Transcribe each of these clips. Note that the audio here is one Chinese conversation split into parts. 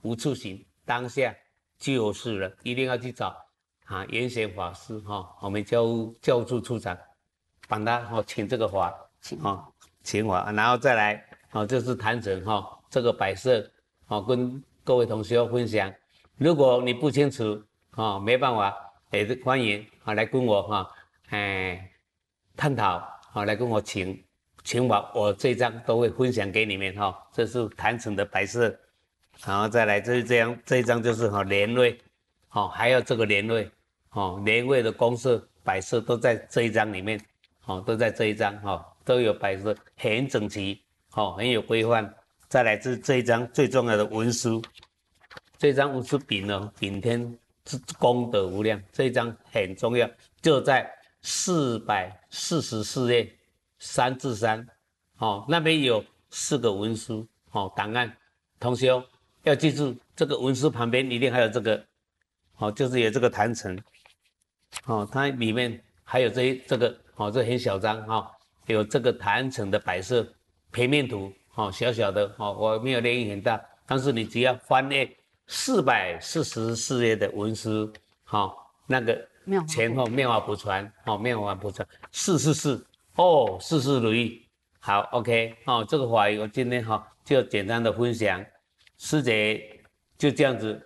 无处行，当下就是了，一定要去找圆玄法师我们教处处长帮他请这个法请法，然后再来就是坛城这个摆设跟各位同学分享。如果你不清楚没办法，也是欢迎来跟我探讨来跟我请法，我这一张都会分享给你们这是坛城的摆设，然后再来就是这一张就是莲位还有这个莲位莲位的公设摆设都在这一张里面都在这一张都有摆设，很整齐很有规范。再来是这一张最重要的文书，这张文书丙丙天是功德无量，这一张很重要，就在444页3至3那边有4个文书档案，同学要记住，这个文书旁边一定还有这个就是有这个坛城它里面还有这个这很小张有这个坛城的摆设平面图小小的我没有列印很大，但是你只要翻阅444页的文书那个前后妙法不传妙法不传444事事如意。好 OK 这个法语我今天就简单的分享，师姐就这样子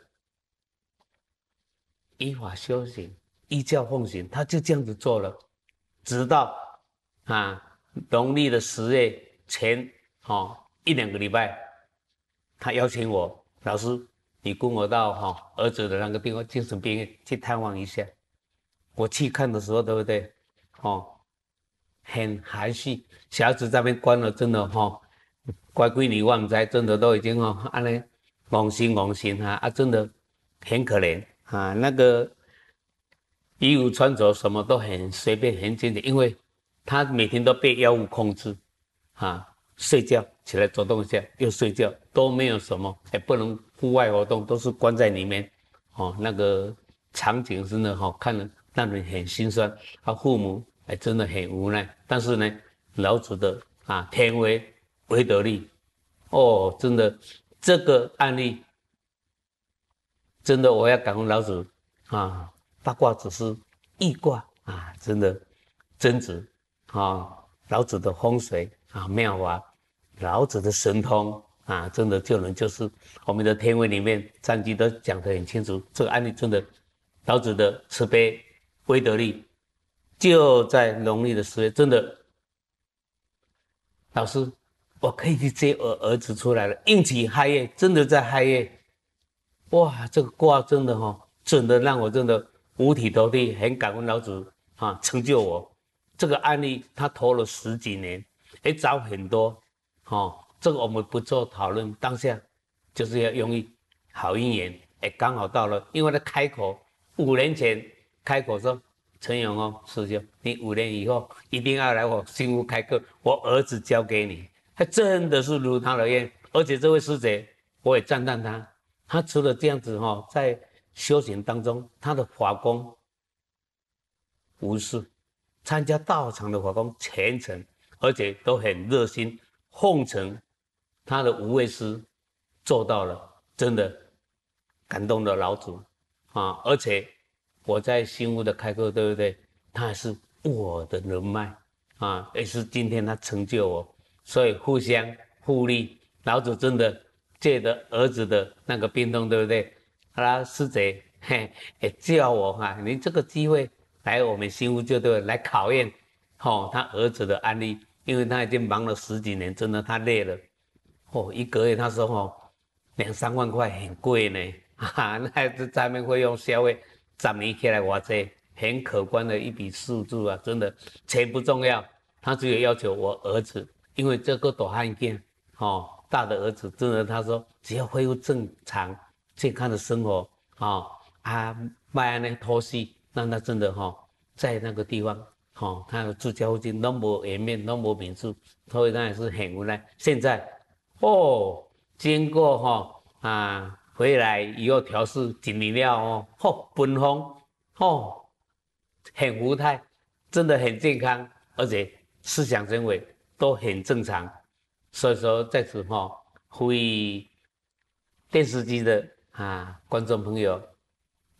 依法修行，依教奉行，他就这样子做了，直到农历的10月前1-2个礼拜，他邀请我，老师你跟我到儿子的那个地方精神病院去探望一下。我去看的时候，对不对很含蓄，小孩子在那边关了，真的乖闺女忘灾，真的都已经安尼懵心真的很可怜那个衣服穿着什么都很随便很简单，因为他每天都被药物控制睡觉起来走动一下又睡觉，都没有什么，也不能户外活动，都是关在里面那个场景真的看了让人很心酸，父母真的很无奈。但是呢，老子的天为为得力真的这个案例真的我要感恩老子八卦只是易卦真的真值老子的风水妙法，老子的神通真的就是我们的天文里面占据都讲得很清楚，这个案例真的老子的慈悲威德力就在农历的10月，真的老师我可以去接我儿子出来了，应起亥月，真的在亥月，哇这个卦真的准的让我真的五体投地，很感恩老子成就我。这个案例他投了10几年，找很多这个我们不做讨论，当下就是要用意好姻缘刚好到了，因为他开口5年前开口说陈勇师兄，你5年以后一定要来我新屋开课，我儿子交给你，他真的是如他的愿，而且这位师姐我也赞叹他，他除了这样子在修行当中他的法功无私，参加道场的法功虔诚，而且都很热心奉承他的无畏师，做到了，真的感动了老子而且我在新屋的开课，对不对？他还是我的人脉也是今天他成就我，所以互相互利。老子真的借着儿子的那个病痛，对不对？师姐叫我你这个机会来我们新屋就对了，来考验他儿子的案例，因为他已经忙了10几年，真的他累了1个月他说2-3万块很贵呢那这咱们会用消费10年起来多少，很可观的一笔数字真的钱不重要，他只有要求我儿子，因为这个大汉囝大的儿子真的他说只要恢复正常健康的生活卖安尼拖戏，让他真的在那个地方他的住家附近都没颜面都没民宿，所以他也是很无奈。现在经过回来以后调试1年了奔放很福态，真的很健康，而且思想行为都很正常。所以说在此呼吁电视机的观众朋友，